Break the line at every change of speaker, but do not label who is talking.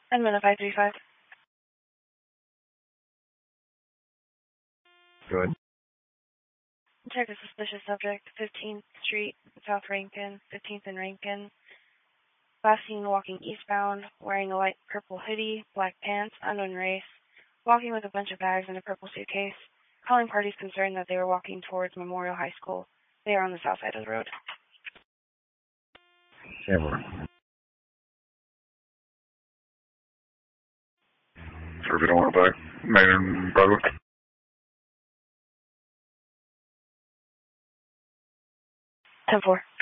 Edmund 535.
Go ahead.
Check a suspicious subject, 15th Street, South Rankin, 15th and Rankin. Last seen walking eastbound, wearing a light purple hoodie, black pants, unknown race, walking with a bunch of bags and a purple suitcase. Calling parties concerned that they were walking towards Memorial High School. They are on the south side of the road.
Ever.
Sure, if you don't want to buy Main and Broadway.
10-4.